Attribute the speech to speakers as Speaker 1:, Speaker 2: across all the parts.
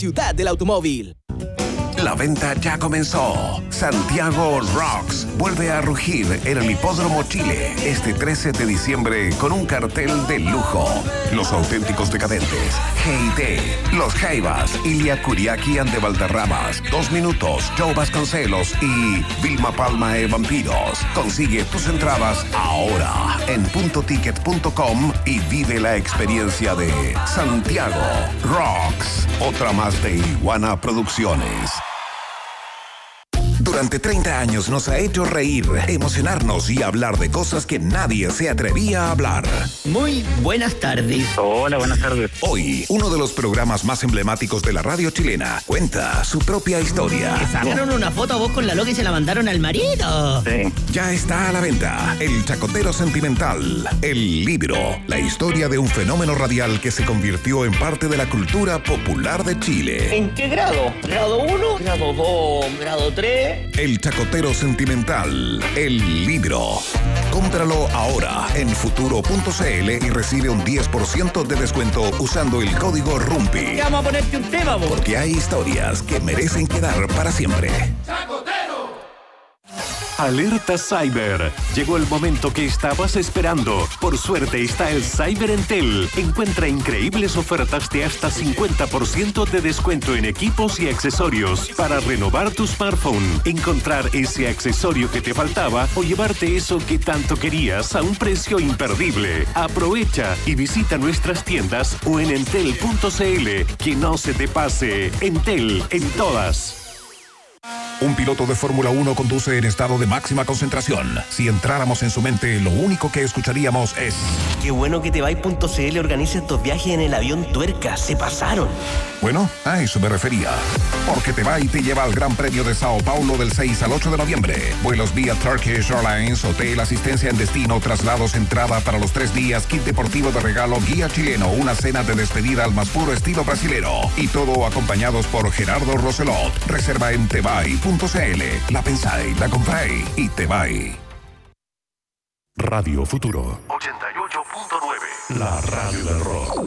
Speaker 1: ciudad del automóvil.
Speaker 2: La venta ya comenzó. Santiago Rocks vuelve a rugir en el Hipódromo Chile este 13 de diciembre con un cartel de lujo. Los auténticos decadentes, G&T, Los Jaivas, Ilia Kuriaki and de Valderramas, 2 Minutos, Joe Vasconcelos y Vilma Palma e Vampiros. Consigue tus entradas ahora en puntoticket.com y vive la experiencia de Santiago Rocks. Otra más de Iguana Producciones. Durante 30 años nos ha hecho reír, emocionarnos y hablar de cosas que nadie se atrevía a hablar.
Speaker 3: Muy buenas tardes.
Speaker 4: Hola, buenas tardes.
Speaker 2: Hoy, uno de los programas más emblemáticos de la radio chilena cuenta su propia historia.
Speaker 3: ¿Te sacaron una foto a vos con la loca y se la mandaron al marido?
Speaker 4: Sí.
Speaker 2: Ya está a la venta El Chacotero Sentimental, el libro, la historia de un fenómeno radial que se convirtió en parte de la cultura popular de Chile.
Speaker 3: ¿En qué grado? ¿Grado 1? ¿Grado 2? ¿Grado 3?
Speaker 2: El Chacotero Sentimental, el libro. Cómpralo ahora en futuro.cl y recibe un 10% de descuento usando el código RUMPI.
Speaker 3: Vamos a ponerte un tema, vos.
Speaker 2: Porque hay historias que merecen quedar para siempre.
Speaker 5: Alerta Cyber. Llegó el momento que estabas esperando. Por suerte está el Cyber Entel. Encuentra increíbles ofertas de hasta 50% de descuento en equipos y accesorios para renovar tu smartphone, encontrar ese accesorio que te faltaba o llevarte eso que tanto querías a un precio imperdible. Aprovecha y visita nuestras tiendas o en entel.cl. Que no se te pase. Entel en todas.
Speaker 2: Un piloto de Fórmula 1 conduce en estado de máxima concentración. Si entráramos en su mente, lo único que escucharíamos es...
Speaker 3: Qué bueno que Tebay.cl organiza estos viajes en el avión Tuerca. Se pasaron.
Speaker 2: Bueno, a eso me refería. Porque Tebay te lleva al Gran Premio de Sao Paulo del 6 al 8 de noviembre. Vuelos vía Turkish Airlines, hotel, asistencia en destino, traslados, entrada para los 3 días, kit deportivo de regalo, guía chileno, una cena de despedida al más puro estilo brasilero. Y todo acompañados por Gerardo Roselot. Reserva en Tebay.cl. La pensáis, la compráis y Tebay.
Speaker 5: Radio Futuro 88.9. La radio del rock.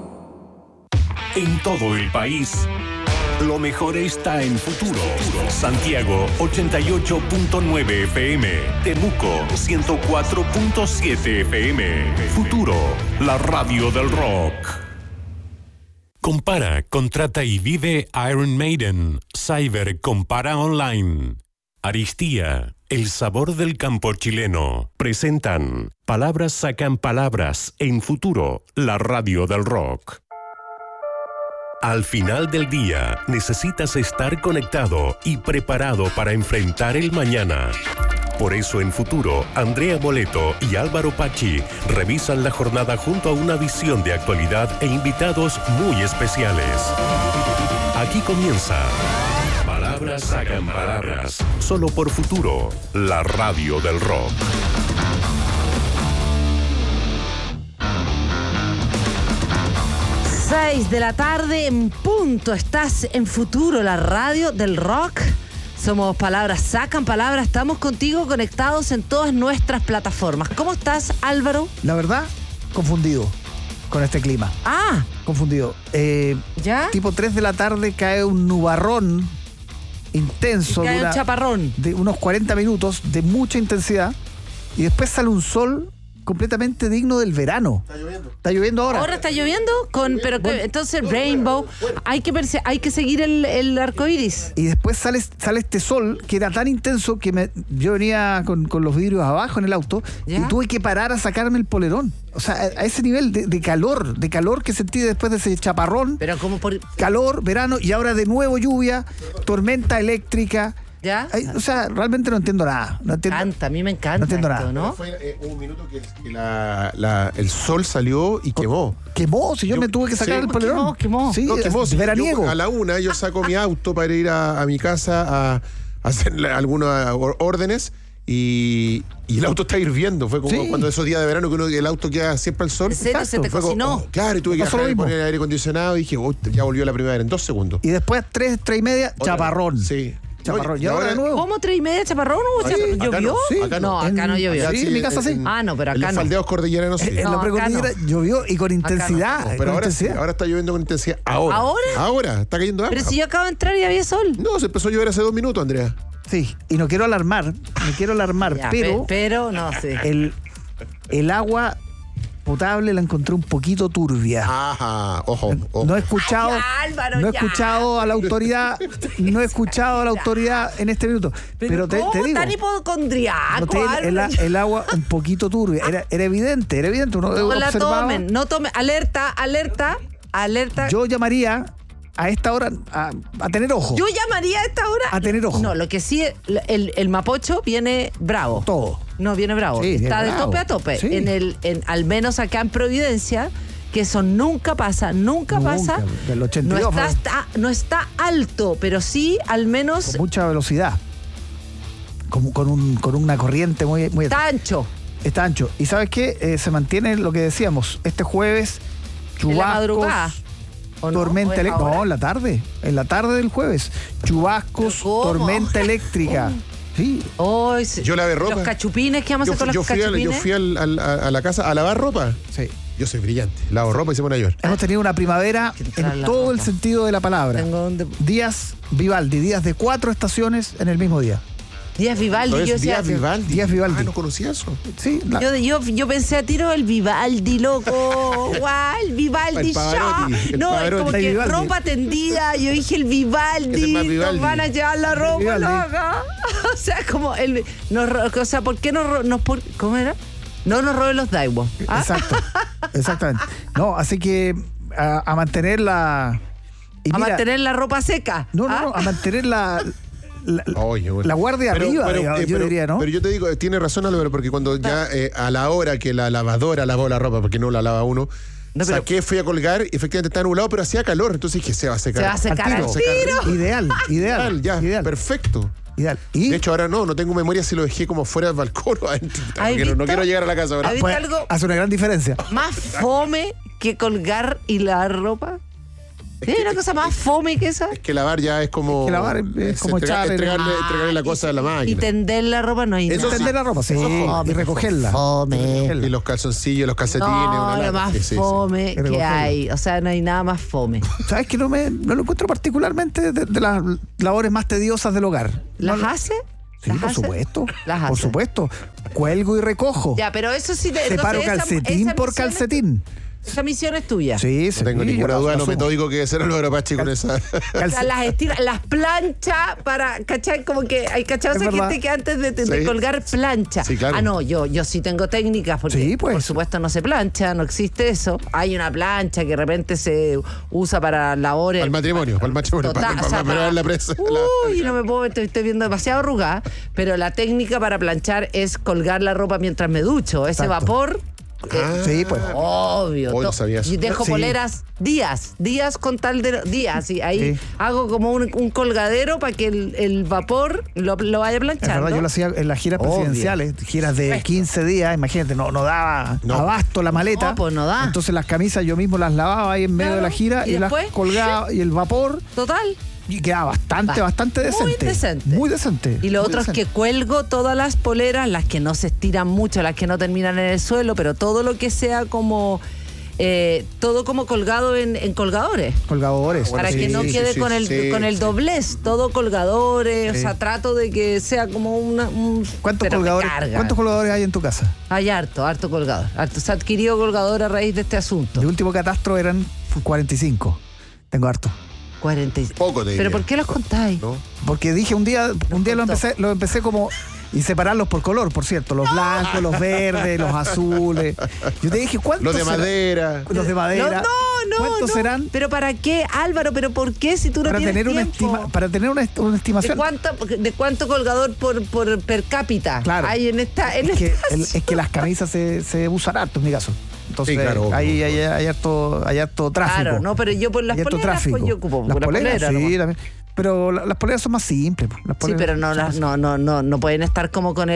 Speaker 5: En todo el país, lo mejor está en Futuro. Santiago 88.9 FM. Temuco 104.7 FM. Futuro, la radio del rock. Compara, contrata y vive Iron Maiden. Cyber compara online. Aristía, el sabor del campo chileno. Presentan Palabras sacan palabras en Futuro, la radio del rock. Al final del día, necesitas estar conectado y preparado para enfrentar el mañana. Por eso en Futuro, Andrea Boleto y Álvaro Pachi revisan la jornada junto a una visión de actualidad e invitados muy especiales. Aquí comienza Palabras sacan palabras, solo por Futuro, la radio del rock.
Speaker 6: Seis de la tarde en punto. Estás en Futuro, la radio del rock. Somos Palabras Sacan Palabras. Estamos contigo conectados en todas nuestras plataformas. ¿Cómo estás, Álvaro?
Speaker 7: La verdad, confundido con este clima.
Speaker 6: Ah,
Speaker 7: Confundido.
Speaker 6: ¿ya?
Speaker 7: Tipo 3 de la tarde cae un nubarrón intenso.
Speaker 6: Cae un chaparrón.
Speaker 7: De unos 40 minutos de mucha intensidad. Y después sale un sol completamente digno del verano. Está lloviendo. Está lloviendo ahora.
Speaker 6: ¿Ahora está lloviendo? Entonces Rainbow, hay que seguir el arco iris.
Speaker 7: Y después sale este sol que era tan intenso que yo venía con los vidrios abajo en el auto.
Speaker 6: ¿Ya?
Speaker 7: Y tuve que parar a sacarme el polerón. O sea, a ese nivel de calor que sentí después de ese chaparrón.
Speaker 6: Pero como por...
Speaker 7: Calor, verano y ahora de nuevo lluvia, tormenta eléctrica.
Speaker 6: ¿Ya?
Speaker 7: O sea, realmente no entiendo nada.
Speaker 6: A mí me encanta.
Speaker 7: No entiendo
Speaker 6: esto,
Speaker 7: nada.
Speaker 6: ¿no?
Speaker 8: Fue un minuto que el sol salió y quemó.
Speaker 7: Quemó, si yo me tuve que sacar el polerón.
Speaker 6: Quemó.
Speaker 7: Sí,
Speaker 8: No, quemó.
Speaker 7: es veraniego.
Speaker 8: A la 1 yo saco mi auto para ir a mi casa a hacer algunas órdenes y el auto está hirviendo. Fue como cuando esos días de verano que el auto queda siempre al sol.
Speaker 6: ¿En serio? ¿Se te
Speaker 8: Fue
Speaker 6: cocinó?
Speaker 8: Claro, y tuve que poner el aire acondicionado y dije, ya volvió la primavera en 2 segundos.
Speaker 7: Y después 3 y media, chaparrón.
Speaker 8: Sí.
Speaker 7: Chaparrón.
Speaker 8: Oye,
Speaker 7: Y ahora de nuevo.
Speaker 6: ¿Cómo 3:30 chaparrón?
Speaker 8: Acá
Speaker 6: ¿Llovió?
Speaker 8: no, sí, acá
Speaker 6: no,
Speaker 8: no.
Speaker 6: acá no llovió.
Speaker 7: Sí, en mi casa sí.
Speaker 6: Ah, no, pero
Speaker 8: En
Speaker 6: acá
Speaker 8: los
Speaker 6: no.
Speaker 8: faldeos cordilleranos sí.
Speaker 7: En
Speaker 6: No,
Speaker 7: la
Speaker 6: acá
Speaker 7: precordillera llovió y con intensidad.
Speaker 6: no.
Speaker 8: Pero
Speaker 7: con
Speaker 8: ahora sí,
Speaker 7: intensidad.
Speaker 8: ahora está lloviendo con intensidad. Ahora.
Speaker 6: ¿Ahora?
Speaker 8: Ahora, está cayendo agua.
Speaker 6: Pero si yo acabo de entrar y había sol.
Speaker 8: No, se empezó a llover hace 2 minutos, Andrea.
Speaker 7: Sí, y no quiero alarmar,
Speaker 6: Ya,
Speaker 7: pero
Speaker 6: pero no sé.
Speaker 7: el agua potable la encontré un poquito turbia.
Speaker 8: Ajá, ojo.
Speaker 7: No he escuchado,
Speaker 6: Ay, Álvaro,
Speaker 7: no he
Speaker 6: ya.
Speaker 7: escuchado a la autoridad, en este minuto. Pero te
Speaker 6: ¿cómo
Speaker 7: digo,
Speaker 6: tan hipocondriaco,
Speaker 7: noté
Speaker 6: Álvaro?
Speaker 7: el agua un poquito turbia. Era evidente. Uno
Speaker 6: No la
Speaker 7: observaba.
Speaker 6: tomen, no tomen. Alerta.
Speaker 7: Yo llamaría a esta hora a tener ojo.
Speaker 6: Yo llamaría a esta hora.
Speaker 7: A tener ojo.
Speaker 6: No, lo que sí, el Mapocho viene bravo.
Speaker 7: Todo.
Speaker 6: No, viene bravo.
Speaker 7: Sí,
Speaker 6: Está
Speaker 7: viene
Speaker 6: de
Speaker 7: bravo.
Speaker 6: tope a tope.
Speaker 7: Sí.
Speaker 6: Al menos acá en Providencia, que eso nunca pasa.
Speaker 7: Del 82
Speaker 6: No está alto, pero sí al menos
Speaker 7: con mucha velocidad. Con una corriente muy
Speaker 6: está ancho.
Speaker 7: Está ancho. ¿Y sabes qué? Se mantiene lo que decíamos. Este jueves,
Speaker 6: En la madrugada.
Speaker 7: chubascos,
Speaker 6: ¿O no?
Speaker 7: tormenta
Speaker 6: ¿O es
Speaker 7: eléctrica.
Speaker 6: ahora?
Speaker 7: No, en la tarde del jueves. Chubascos,
Speaker 6: ¿Pero cómo?
Speaker 7: tormenta eléctrica. Sí.
Speaker 6: Hoy
Speaker 8: Yo lavé ropa.
Speaker 6: Los cachupines, ¿qué vamos a hacer con los cachupines?
Speaker 8: Yo fui a la casa a lavar ropa.
Speaker 7: Sí.
Speaker 8: Yo soy brillante. Lavo ropa y se pone a llover.
Speaker 7: Hemos tenido una primavera
Speaker 6: entrar
Speaker 7: en
Speaker 6: la
Speaker 7: todo el
Speaker 6: ropa.
Speaker 7: sentido de la palabra.
Speaker 6: Tengo donde-
Speaker 7: Días Vivaldi, días de 4 estaciones en el mismo día.
Speaker 6: Díaz Vivaldi,
Speaker 8: ¿No
Speaker 6: yo
Speaker 8: es
Speaker 6: decía.
Speaker 8: Díaz Vivaldi?
Speaker 7: Díaz Vivaldi.
Speaker 8: Ah, no conocía eso.
Speaker 7: Sí,
Speaker 6: Yo pensé a tiro el Vivaldi, loco. Guau, el Vivaldi
Speaker 8: El Pavarotti,
Speaker 6: Show.
Speaker 8: el
Speaker 6: No, es
Speaker 8: Pavarotti.
Speaker 6: como
Speaker 7: El
Speaker 6: que
Speaker 7: Vivaldi.
Speaker 6: ropa tendida. Yo dije el
Speaker 8: Es
Speaker 6: Vivaldi.
Speaker 8: el más Vivaldi.
Speaker 6: Nos van a llevar la ropa,
Speaker 7: Vivaldi.
Speaker 6: loca. O sea, como el. O sea, ¿por qué ¿cómo era? No nos roben los Daiwo. ¿Ah?
Speaker 7: exacto. Exactamente. No, así que a mantener la. y
Speaker 6: A
Speaker 7: mira,
Speaker 6: mantener la ropa seca.
Speaker 7: No,
Speaker 6: ¿Ah?
Speaker 7: a mantener la
Speaker 8: Oye, bueno.
Speaker 7: la guardia arriba, yo diría, ¿no?
Speaker 8: Pero yo te digo, tiene razón Álvaro, porque cuando ya a la hora que la lavadora lavó la ropa, porque no la lava uno,
Speaker 6: No, pero-
Speaker 8: saqué, fui a colgar y efectivamente estaba nublado, pero hacía calor, entonces dije, se va a secar.
Speaker 6: Se va a secar al tiro.
Speaker 7: Ideal.
Speaker 8: Ya,
Speaker 7: ideal.
Speaker 8: perfecto.
Speaker 7: Ideal. Y
Speaker 8: De hecho, ahora no tengo memoria si lo dejé como fuera del balcón o adentro.
Speaker 6: ¿Has
Speaker 8: Porque no
Speaker 6: visto?
Speaker 8: quiero llegar a la casa ahora.
Speaker 6: ¿Has visto
Speaker 7: pues,
Speaker 6: algo?
Speaker 7: hace una gran diferencia.
Speaker 6: Más fome que colgar y lavar ropa. ¿Tiene una cosa más fome que esa?
Speaker 8: Es que lavar ya es como.
Speaker 7: Es que lavar es como echar
Speaker 8: entregarle la cosa a la
Speaker 6: Y
Speaker 8: máquina.
Speaker 6: tender la ropa no hay
Speaker 8: Eso
Speaker 6: nada.
Speaker 7: Tender la ropa, sí. Y recogerla.
Speaker 6: Fome.
Speaker 8: Y los calzoncillos, los calcetines.
Speaker 6: No,
Speaker 8: una
Speaker 6: lo
Speaker 8: lata.
Speaker 6: más
Speaker 8: Sí, sí, sí.
Speaker 6: fome
Speaker 7: Y
Speaker 6: que
Speaker 7: recogerla.
Speaker 6: hay. O sea, no hay nada más fome.
Speaker 7: ¿Sabes que no lo encuentro particularmente de las labores más tediosas del hogar?
Speaker 6: ¿Las
Speaker 7: No,
Speaker 6: hace?
Speaker 7: Sí,
Speaker 6: ¿Las
Speaker 7: por
Speaker 6: hace?
Speaker 7: supuesto.
Speaker 6: Las
Speaker 7: Por
Speaker 6: hace.
Speaker 7: supuesto. Cuelgo y recojo.
Speaker 6: Ya, pero eso sí.
Speaker 7: Separo
Speaker 6: entonces
Speaker 7: calcetín
Speaker 6: esa
Speaker 7: por
Speaker 6: misión es-
Speaker 7: calcetín.
Speaker 6: Esa misión es tuya.
Speaker 7: Sí,
Speaker 8: No tengo ninguna duda de lo
Speaker 7: asumo.
Speaker 8: metódico que debe ser Álvaro Pachi con esa.
Speaker 6: O sea, las estiras, las planchas para, ¿cachai? Como que hay cachado
Speaker 7: Es
Speaker 6: esa
Speaker 7: verdad.
Speaker 6: gente que antes de
Speaker 8: Sí.
Speaker 6: colgar plancha.
Speaker 8: Sí, claro.
Speaker 6: Ah, no, yo sí tengo técnicas porque
Speaker 7: Sí, pues.
Speaker 6: por supuesto no se plancha, no existe eso. Hay una plancha que de repente se usa para labores.
Speaker 8: Para el matrimonio,
Speaker 6: Total, o sea,
Speaker 8: para la presa.
Speaker 6: Uy, no me puedo, estoy viendo demasiado arrugada. Pero la técnica para planchar es colgar la ropa mientras me ducho. Ese
Speaker 7: Exacto.
Speaker 6: vapor.
Speaker 7: Sí, pues.
Speaker 6: Obvio.
Speaker 8: Hoy no sabía eso.
Speaker 6: Y dejo
Speaker 7: Sí.
Speaker 6: poleras días con tal de días. Y ahí
Speaker 7: Sí.
Speaker 6: hago como un colgadero para que el vapor lo vaya
Speaker 7: Es
Speaker 6: planchando.
Speaker 7: verdad, yo lo hacía en las giras
Speaker 6: Obvio.
Speaker 7: presidenciales, giras de 15 días, imagínate, no daba
Speaker 8: No.
Speaker 7: abasto la maleta.
Speaker 6: No, pues no da.
Speaker 7: Entonces las camisas yo mismo las lavaba ahí en medio
Speaker 6: Claro.
Speaker 7: de la gira
Speaker 6: ¿Y
Speaker 7: y las
Speaker 6: después?
Speaker 7: colgaba y el vapor
Speaker 6: Total.
Speaker 7: y quedaba bastante decente.
Speaker 6: Muy decente.
Speaker 7: Muy decente.
Speaker 6: Y lo
Speaker 7: muy
Speaker 6: otro es que
Speaker 7: decente.
Speaker 6: cuelgo todas las poleras, las que no se estiran mucho, las que no terminan en el suelo, pero todo lo que sea como todo como colgado en colgadores.
Speaker 7: Colgadores.
Speaker 6: Para
Speaker 7: sí,
Speaker 6: que no
Speaker 7: sí,
Speaker 6: quede
Speaker 8: sí,
Speaker 6: con el
Speaker 8: sí,
Speaker 6: con el
Speaker 8: sí.
Speaker 6: doblez, todo colgadores,
Speaker 7: Sí.
Speaker 6: o sea, trato de que sea como un
Speaker 7: ¿Cuántos
Speaker 6: pero me
Speaker 7: colgadores,
Speaker 6: carga.
Speaker 7: ¿Cuántos colgadores hay en tu casa?
Speaker 6: Hay harto colgador. Se ha adquirido colgador a raíz de este asunto.
Speaker 7: El último catastro eran 45. Tengo harto.
Speaker 6: 40.
Speaker 8: Poco te diría.
Speaker 6: ¿Pero por qué los contáis?
Speaker 8: ¿No?
Speaker 7: Porque dije un día lo empecé como y separarlos por color, por cierto, los blancos, los verdes, los azules. Yo te dije, ¿cuántos
Speaker 8: Los de
Speaker 7: serán?
Speaker 8: madera.
Speaker 7: Los de madera.
Speaker 6: No,
Speaker 7: ¿Cuántos serán?
Speaker 6: ¿Pero para qué, Álvaro? ¿Pero por qué si tú no
Speaker 7: Para
Speaker 6: tienes
Speaker 7: tener
Speaker 6: tiempo?
Speaker 7: para tener una
Speaker 6: ¿De
Speaker 7: estimación.
Speaker 6: cuánto colgador por per cápita
Speaker 7: Claro.
Speaker 6: hay en esta
Speaker 7: Es que las camisas se usan harto en mi caso. Entonces
Speaker 8: Sí, claro,
Speaker 7: hay
Speaker 8: obvio.
Speaker 7: harto tráfico.
Speaker 6: Claro, no, pero yo por las
Speaker 7: Hay harto
Speaker 6: poleras pues
Speaker 7: tráfico.
Speaker 6: yo ocupo
Speaker 7: Las
Speaker 6: una
Speaker 7: poleras,
Speaker 6: polera
Speaker 7: sí,
Speaker 6: nomás.
Speaker 7: también. Pero las poleras son más simples. Las
Speaker 6: Sí,
Speaker 7: poleras
Speaker 6: pero
Speaker 7: son más simples.
Speaker 6: no pueden estar como con el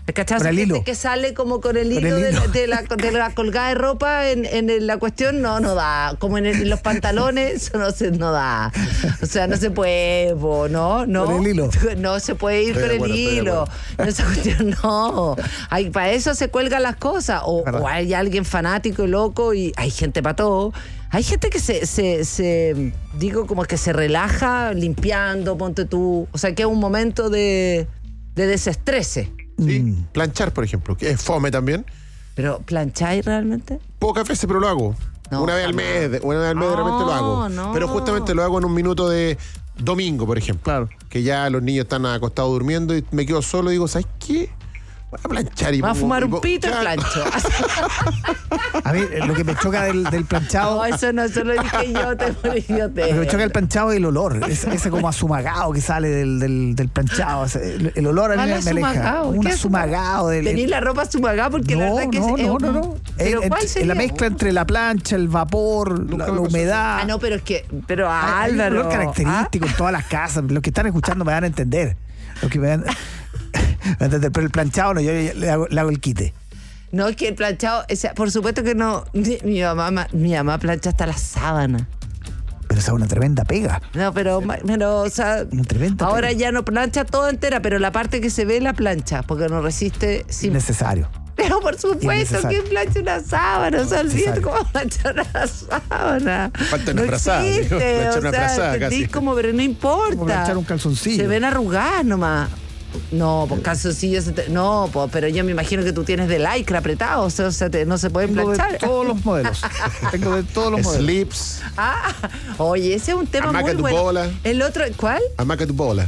Speaker 6: ¿Cachai?
Speaker 7: Con el
Speaker 6: Gente
Speaker 7: hilo.
Speaker 6: que sale como con el
Speaker 7: Con
Speaker 6: hilo,
Speaker 7: el hilo.
Speaker 6: de la colgada de ropa en la cuestión, no da. Como en los pantalones, eso no da. O sea, no se puede, ¿no?
Speaker 7: Con el hilo.
Speaker 6: No se puede ir
Speaker 8: Estoy de
Speaker 6: con
Speaker 8: acuerdo,
Speaker 6: el
Speaker 8: estoy de
Speaker 6: hilo.
Speaker 8: acuerdo.
Speaker 6: Esa cuestión no. Para eso se cuelgan las cosas.
Speaker 7: Verdad.
Speaker 6: O hay alguien fanático y loco y hay gente para todo. Hay gente que se digo, como que se relaja limpiando, ponte tú. O sea, que es un momento de desestrese.
Speaker 8: Sí, planchar, por ejemplo, que es fome también.
Speaker 6: Pero, ¿plancháis realmente?
Speaker 8: Pocas veces, pero lo hago.
Speaker 6: No,
Speaker 8: una vez al
Speaker 6: jamás.
Speaker 8: mes, de repente lo hago.
Speaker 6: No.
Speaker 8: Pero justamente lo hago en un minuto de domingo, por ejemplo.
Speaker 7: Claro.
Speaker 8: Que ya los niños están acostados durmiendo y me quedo solo y digo, ¿sabes qué? Voy a planchar y
Speaker 6: Va a
Speaker 8: pongo-
Speaker 6: fumar
Speaker 8: y
Speaker 6: un
Speaker 8: pongo-
Speaker 6: pito y
Speaker 8: Claro.
Speaker 6: plancho.
Speaker 7: A mí lo que me choca del planchado.
Speaker 6: No, eso no, eso lo dije yo, te por
Speaker 7: Lo que me choca el planchado es el olor, ese como asumagado que sale del planchado. El olor a mí me aleja. Un asumagado.
Speaker 6: Tenís la ropa asumagada porque la verdad que
Speaker 7: no.
Speaker 6: ¿Pero cuál
Speaker 7: En
Speaker 6: sería?
Speaker 7: la mezcla entre la plancha, el vapor,
Speaker 8: Nunca
Speaker 7: la
Speaker 8: me pasó.
Speaker 7: humedad.
Speaker 6: Ah, no, pero es que... Pero
Speaker 7: Hay un
Speaker 6: Álvaro...
Speaker 7: olor característico en todas las casas. Los que están escuchando me van a entender. Los que me van a entender. Pero el planchado no, yo le hago el quite.
Speaker 6: No, es que el planchado... O sea, por supuesto que no... Mi mamá plancha hasta la sábana.
Speaker 7: Pero esa es una tremenda pega.
Speaker 6: No, pero o sea...
Speaker 7: Una tremenda
Speaker 6: Ahora
Speaker 7: pega.
Speaker 6: ya no plancha toda entera, pero la parte que se ve la plancha, porque no resiste... Sin...
Speaker 7: Innecesario.
Speaker 6: Pero por supuesto,
Speaker 7: Innecesario.
Speaker 6: ¿quién plancha una sábana? O sea, olvídate
Speaker 7: Innecesario.
Speaker 6: cómo planchar una sábana.
Speaker 8: Falta una
Speaker 6: no
Speaker 8: frazada,
Speaker 6: existe,
Speaker 8: digo, planchar
Speaker 6: o
Speaker 8: una
Speaker 6: sea,
Speaker 8: frazada
Speaker 6: entendí
Speaker 8: casi.
Speaker 6: como, pero no importa.
Speaker 7: Como planchar un calzoncillo.
Speaker 6: Se ven arrugadas nomás. No, pues calzoncillos... No, pues, pero yo me imagino que tú tienes de lycra apretado, o sea, no se pueden
Speaker 7: Tengo de
Speaker 6: planchar.
Speaker 7: todos los modelos. Tengo de todos los modelos.
Speaker 8: Slips,
Speaker 6: Ah, oye, ese es un tema
Speaker 8: Hamaca
Speaker 6: muy
Speaker 8: tu
Speaker 6: bueno.
Speaker 8: bola.
Speaker 6: El otro, ¿cuál?
Speaker 8: amaca tu bola.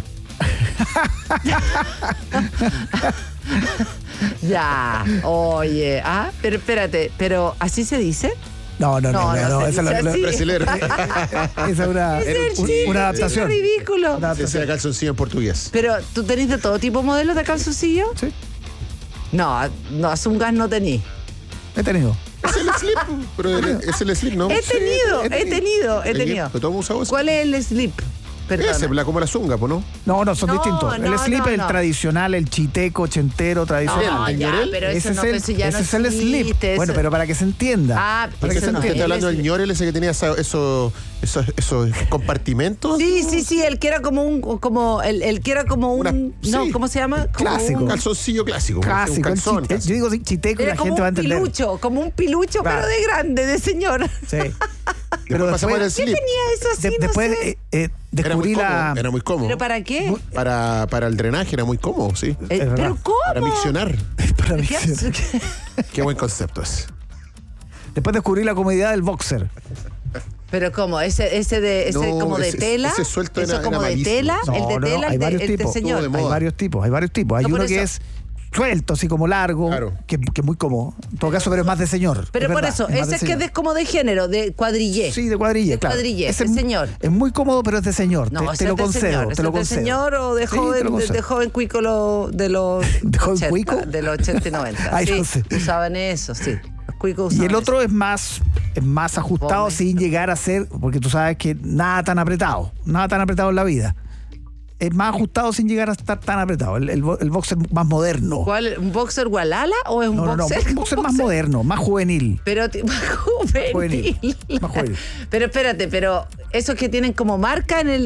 Speaker 6: Ya, oye, pero espérate, pero ¿así se dice?
Speaker 7: No,
Speaker 6: se
Speaker 7: esa
Speaker 6: dice
Speaker 7: es
Speaker 6: así.
Speaker 8: Brasilero.
Speaker 7: esa es una,
Speaker 6: Es el chiste,
Speaker 7: una adaptación.
Speaker 6: es ridículo.
Speaker 7: Una
Speaker 8: Ese
Speaker 7: adaptación.
Speaker 8: era calzoncillo en portugués.
Speaker 6: Pero, ¿tú tenés de todo tipo de modelos de calzoncillo?
Speaker 7: Sí,
Speaker 6: No, Zungas no tenís.
Speaker 7: he tenido.
Speaker 8: Es el slip, pero es el slip, ¿no?
Speaker 6: He
Speaker 8: Sí,
Speaker 6: tenido.
Speaker 8: ¿Pero todos hemos usado eso?
Speaker 6: ¿Cuál es el slip? Perdona.
Speaker 8: Ese, como la zunga, pues, ¿no?
Speaker 7: No, son
Speaker 6: No,
Speaker 7: distintos.
Speaker 6: no,
Speaker 7: el slip
Speaker 6: no,
Speaker 7: es el
Speaker 6: no.
Speaker 7: tradicional, el chiteco, ochentero, tradicional.
Speaker 6: No,
Speaker 8: ¿El
Speaker 6: ya,
Speaker 8: ñorel?
Speaker 6: pero eso
Speaker 7: ese
Speaker 6: no,
Speaker 7: es
Speaker 6: eso ya no
Speaker 7: ese es el slip.
Speaker 6: existe, eso-
Speaker 7: Bueno, pero para que se entienda.
Speaker 6: Ah,
Speaker 7: para que
Speaker 6: eso
Speaker 7: se
Speaker 6: no
Speaker 8: ¿Usted
Speaker 7: entienda.
Speaker 8: está hablando
Speaker 6: el
Speaker 8: del ñorel ese que tenía esos compartimentos?
Speaker 6: Sí, el que era como el que era como un...
Speaker 8: Una-
Speaker 6: no,
Speaker 8: sí.
Speaker 6: ¿cómo se llama? Como
Speaker 7: Clásico.
Speaker 6: un-
Speaker 8: Calzoncillo clásico. Un
Speaker 7: Clásico.
Speaker 8: calzón.
Speaker 7: el yo digo chiteco y
Speaker 6: Era
Speaker 7: la
Speaker 6: como
Speaker 7: gente va a
Speaker 6: un
Speaker 7: entender.
Speaker 6: pilucho,
Speaker 7: Claro.
Speaker 6: pero de grande, de señor.
Speaker 7: Sí.
Speaker 8: Pero pasamos al
Speaker 6: ¿Qué
Speaker 8: slip.
Speaker 6: tenía eso así? No
Speaker 7: después
Speaker 6: sé.
Speaker 8: Era muy
Speaker 7: descubrí
Speaker 8: cómodo.
Speaker 7: la.
Speaker 8: Era muy cómodo.
Speaker 6: ¿Pero para qué?
Speaker 8: Para el drenaje era muy cómodo, sí.
Speaker 7: verdad.
Speaker 6: ¿Pero cómo?
Speaker 8: Para miccionar.
Speaker 7: para mí.
Speaker 6: ¿Qué?
Speaker 8: Qué buen concepto es.
Speaker 7: Después descubrí la comodidad del boxer.
Speaker 6: Pero ¿cómo? Ese
Speaker 8: No,
Speaker 6: como de
Speaker 8: ese-
Speaker 6: tela.
Speaker 8: ese suelto
Speaker 6: eso
Speaker 8: era
Speaker 6: como de
Speaker 8: malísimo.
Speaker 6: tela, el de tela,
Speaker 7: hay varios
Speaker 6: el de
Speaker 7: tipos.
Speaker 6: señor.
Speaker 8: Estuvo de
Speaker 7: Hay
Speaker 8: moda.
Speaker 7: varios tipos. Hay
Speaker 6: No,
Speaker 7: uno
Speaker 6: por
Speaker 7: que
Speaker 6: eso.
Speaker 7: es suelto, así como largo,
Speaker 8: Claro.
Speaker 7: que es muy cómodo. En todo caso, pero es más de señor.
Speaker 6: Pero
Speaker 7: es
Speaker 6: por
Speaker 7: verdad,
Speaker 6: eso,
Speaker 7: más
Speaker 6: ese
Speaker 7: de
Speaker 6: es que
Speaker 7: señor.
Speaker 6: es como de género, de cuadrillé.
Speaker 7: Sí, de cuadrille,
Speaker 6: De
Speaker 7: claro.
Speaker 6: cuadrille,
Speaker 7: Ese
Speaker 6: de señor.
Speaker 7: Es muy cómodo, pero es de señor.
Speaker 6: No,
Speaker 7: te
Speaker 6: ese
Speaker 7: lo
Speaker 6: es de
Speaker 7: concedo,
Speaker 6: señor.
Speaker 7: te
Speaker 6: ¿Ese
Speaker 7: lo
Speaker 6: es de
Speaker 7: concedo.
Speaker 6: señor o de
Speaker 7: Sí, te lo
Speaker 6: joven,
Speaker 7: concedo.
Speaker 6: de joven cuico de los
Speaker 7: ¿De joven
Speaker 6: 80,
Speaker 7: cuico?
Speaker 6: de los 80 y 90?
Speaker 7: Ay,
Speaker 6: sí,
Speaker 7: no sé.
Speaker 6: usaban eso, sí. Los cuicos
Speaker 7: Y
Speaker 6: usaban
Speaker 7: el otro es más ajustado
Speaker 6: Fome.
Speaker 7: sin llegar a ser, porque tú sabes que nada tan apretado en la vida. Es más ajustado sin llegar a estar tan apretado. El boxer más moderno.
Speaker 6: ¿Cuál? ¿Un boxer Gualala o es un
Speaker 7: No,
Speaker 6: boxer?
Speaker 7: un boxer más moderno, más juvenil.
Speaker 6: Pero más juvenil.
Speaker 7: Más juvenil.
Speaker 6: Pero espérate, pero esos que tienen como marca en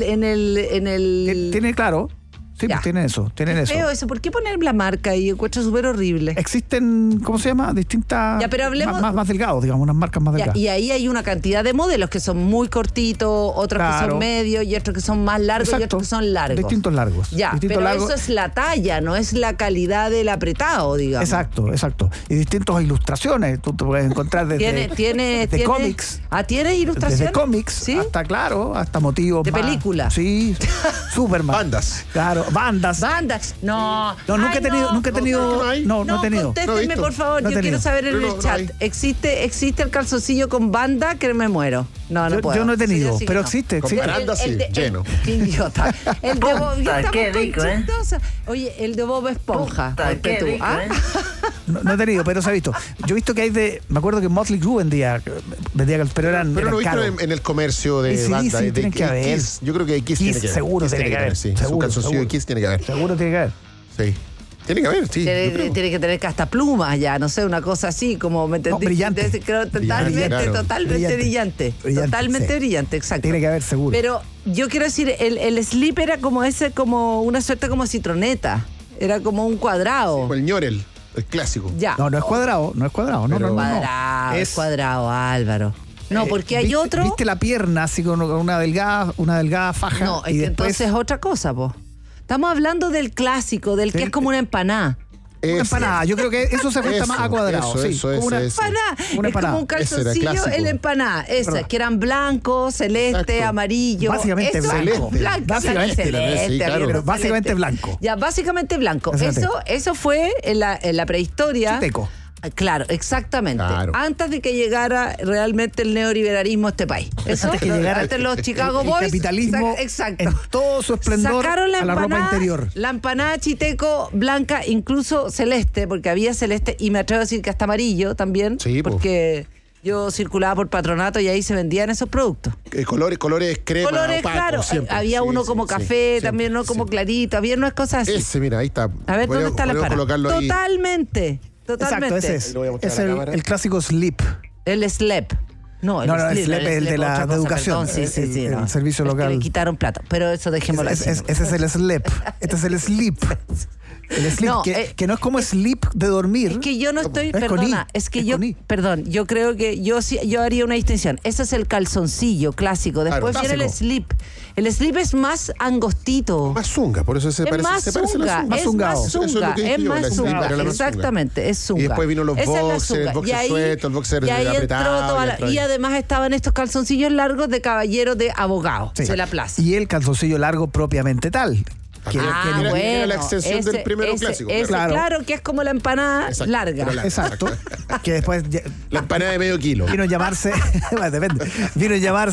Speaker 6: el
Speaker 7: Tiene, claro. Sí,
Speaker 6: Ya.
Speaker 7: pues tienen eso.
Speaker 6: Feo eso. ¿Por qué poner la marca ahí? Encuentro súper horrible.
Speaker 7: Existen, ¿cómo se llama? Distintas.
Speaker 6: Ya, pero hablemos-
Speaker 7: más delgados, digamos, unas marcas más
Speaker 6: Ya,
Speaker 7: delgadas.
Speaker 6: y ahí hay una cantidad de modelos que son muy cortitos, otros que
Speaker 7: Claro.
Speaker 6: son medios y otros que son más largos y
Speaker 7: Exacto.
Speaker 6: otros que son largos.
Speaker 7: Distintos largos.
Speaker 6: Ya,
Speaker 7: Distintos
Speaker 6: pero
Speaker 7: largos.
Speaker 6: eso es la talla, no es la calidad del apretado, digamos.
Speaker 7: Exacto. Y distintas ilustraciones. Tú te puedes encontrar desde,
Speaker 6: Tiene
Speaker 7: cómics.
Speaker 6: ¿tiene ilustraciones?
Speaker 7: Desde cómics
Speaker 6: ¿Sí?
Speaker 7: hasta motivos.
Speaker 6: De
Speaker 7: más-
Speaker 6: película.
Speaker 7: Sí, Superman.
Speaker 8: Bandas.
Speaker 7: Claro, bandas.
Speaker 6: Bandas. No.
Speaker 7: No, nunca
Speaker 6: Ay,
Speaker 7: he tenido.
Speaker 8: no hay.
Speaker 7: No he tenido.
Speaker 8: No he
Speaker 6: Contéstenme,
Speaker 8: visto.
Speaker 6: por favor.
Speaker 7: No he
Speaker 6: Yo quiero
Speaker 7: tenido.
Speaker 6: saber en
Speaker 8: No,
Speaker 6: el
Speaker 8: no
Speaker 6: chat.
Speaker 8: hay.
Speaker 6: ¿Existe el calzoncillo con banda que me muero? No puedo.
Speaker 7: Yo no he tenido,
Speaker 6: Sí,
Speaker 7: pero
Speaker 6: no.
Speaker 7: existe.
Speaker 8: Con baranda, sí, lleno.
Speaker 6: Qué idiota. El de Bob,
Speaker 3: Puta,
Speaker 6: ya
Speaker 3: qué
Speaker 6: estamos
Speaker 3: rico,
Speaker 6: con
Speaker 3: ¿eh?
Speaker 6: chistosa. Oye, el de Bob Esponja.
Speaker 3: Puta,
Speaker 6: ponte
Speaker 3: qué
Speaker 6: tú,
Speaker 3: rico,
Speaker 6: ¿ah?
Speaker 3: ¿eh?
Speaker 7: No he tenido, pero se ha visto. Yo he visto que hay me acuerdo que Motley Crue vendía, pero eran
Speaker 8: Pero no he visto
Speaker 7: caros.
Speaker 8: en el comercio de
Speaker 7: Y sí,
Speaker 8: banda.
Speaker 7: sí,
Speaker 8: de
Speaker 7: tienen que haber.
Speaker 8: Kiss. Yo creo que Kiss tiene que haber.
Speaker 7: seguro
Speaker 8: Kiss
Speaker 7: tiene que haber.
Speaker 8: Sí, su
Speaker 7: Seguro,
Speaker 8: calzoncillo de
Speaker 7: seguro.
Speaker 8: Kiss tiene que haber.
Speaker 7: Seguro tiene que haber.
Speaker 8: Sí. Tiene que haber, sí.
Speaker 6: Tiene que tener hasta plumas ya, no sé, una cosa así, como me entendí.
Speaker 7: Brillante.
Speaker 6: Creo, totalmente,
Speaker 8: claro.
Speaker 6: totalmente brillante. Totalmente
Speaker 7: sí.
Speaker 6: brillante, exacto.
Speaker 7: Tiene que haber, seguro.
Speaker 6: Pero yo quiero decir, el slip era como una suerte como citroneta. Era como un cuadrado.
Speaker 8: O el ñorel, el clásico.
Speaker 6: Ya.
Speaker 7: No es cuadrado, no.
Speaker 8: Pero-
Speaker 6: Cuadrado, es cuadrado, Álvaro. No, porque hay
Speaker 7: ¿Viste,
Speaker 6: otro.
Speaker 7: ¿Viste la pierna así con una delgada faja?
Speaker 6: No, es
Speaker 7: y
Speaker 6: que
Speaker 7: después
Speaker 6: entonces es otra cosa, po. Estamos hablando del clásico, del que es como una empanada.
Speaker 7: una empanada. Yo creo que eso se ajusta más a cuadrado. sí,
Speaker 8: Eso,
Speaker 7: como una
Speaker 8: eso.
Speaker 6: Empanada.
Speaker 7: Una
Speaker 6: Es
Speaker 7: empanada.
Speaker 6: como un
Speaker 8: Ese era
Speaker 6: calzoncillo
Speaker 8: clásico.
Speaker 6: en la empanada. Esa,
Speaker 7: ¿Verdad?
Speaker 6: que eran blanco, celeste,
Speaker 8: Exacto.
Speaker 6: amarillo.
Speaker 7: Básicamente
Speaker 6: Eso,
Speaker 7: blanco.
Speaker 6: Blanco,
Speaker 7: Básicamente,
Speaker 6: celeste,
Speaker 8: sí, claro.
Speaker 6: arriba
Speaker 7: Pero básicamente
Speaker 6: celeste.
Speaker 7: blanco.
Speaker 6: Ya, básicamente blanco.
Speaker 7: Básicamente.
Speaker 6: Eso fue en la prehistoria.
Speaker 7: Chiteco.
Speaker 6: Claro, exactamente.
Speaker 8: Claro.
Speaker 6: Antes de que llegara realmente el neoliberalismo a este país. Eso,
Speaker 7: Antes que llegara
Speaker 6: antes los Chicago
Speaker 7: el
Speaker 6: Boys.
Speaker 7: capitalismo
Speaker 6: Exacto.
Speaker 7: en todo su esplendor
Speaker 6: Sacaron
Speaker 7: a la ropa
Speaker 6: empanada-
Speaker 7: interior.
Speaker 6: La empanada chiteco blanca, incluso celeste, porque había celeste y me atrevo a decir que hasta amarillo también.
Speaker 8: Sí, po.
Speaker 6: porque yo circulaba por Patronato y ahí se vendían esos productos.
Speaker 8: Colores crema,
Speaker 6: Colores,
Speaker 8: opaco,
Speaker 6: claro.
Speaker 8: siempre.
Speaker 6: Había
Speaker 8: Sí,
Speaker 6: uno
Speaker 8: sí,
Speaker 6: como
Speaker 8: sí,
Speaker 6: café,
Speaker 8: siempre,
Speaker 6: también uno como
Speaker 8: sí.
Speaker 6: clarito, había unas cosas así.
Speaker 8: Ese, mira, ahí está.
Speaker 6: A ver, ¿dónde está la
Speaker 8: podemos
Speaker 6: empanada?
Speaker 8: colocarlo ahí.
Speaker 6: Totalmente.
Speaker 7: Exacto, ese es.
Speaker 8: Ahí lo voy a mostrar
Speaker 7: Es
Speaker 8: a la
Speaker 7: el,
Speaker 8: cámara.
Speaker 7: el clásico slip.
Speaker 6: El SLEP. No,
Speaker 7: No, el SLEP es el de la
Speaker 6: otra cosa,
Speaker 7: educación,
Speaker 6: perdón, sí,
Speaker 7: el-
Speaker 6: sí,
Speaker 7: el
Speaker 6: no.
Speaker 7: servicio
Speaker 6: Es que
Speaker 7: local.
Speaker 6: le quitaron plata, pero eso dejémoslo así.
Speaker 7: Ese es el slip. Este es el slip. El slip,
Speaker 6: No,
Speaker 7: que no es como sleep de dormir.
Speaker 6: Es que yo no estoy,
Speaker 7: Es con
Speaker 6: perdona,
Speaker 7: I,
Speaker 6: es que
Speaker 7: es
Speaker 6: yo,
Speaker 7: con I.
Speaker 6: perdón, yo creo que yo haría una distinción. Ese es el calzoncillo clásico. Después
Speaker 8: Claro,
Speaker 6: viene el
Speaker 7: clásico.
Speaker 6: slip. El slip es más angostito.
Speaker 8: Más zunga, por eso se
Speaker 6: Es
Speaker 8: parece,
Speaker 6: más
Speaker 8: se parece a la
Speaker 6: zunga,
Speaker 8: zunga.
Speaker 6: es
Speaker 7: zungado.
Speaker 6: más
Speaker 8: Eso es lo
Speaker 6: zunga,
Speaker 8: que dije
Speaker 6: es
Speaker 8: yo,
Speaker 6: más
Speaker 8: la slip
Speaker 6: zunga.
Speaker 8: era la más zunga.
Speaker 6: Exactamente, es zunga.
Speaker 8: Y después vino los
Speaker 6: Esa es la
Speaker 8: boxers,
Speaker 6: zunga.
Speaker 8: el boxer
Speaker 6: Y ahí-
Speaker 8: suelto, el boxer
Speaker 6: y ahí entró
Speaker 8: apretado,
Speaker 6: toda
Speaker 8: y entró ahí.
Speaker 6: y además estaban estos calzoncillos largos de caballero de abogado
Speaker 7: Sí.
Speaker 6: de la plaza.
Speaker 7: Y el calzoncillo largo propiamente tal. Que,
Speaker 8: era la extensión del primero clásico,
Speaker 6: Claro.
Speaker 7: claro.
Speaker 6: Que es como la empanada
Speaker 8: Exacto,
Speaker 6: larga.
Speaker 8: pero
Speaker 7: exacto. Que después
Speaker 8: La empanada de medio kilo.
Speaker 7: vino a llamarse. Bueno, depende. Vino a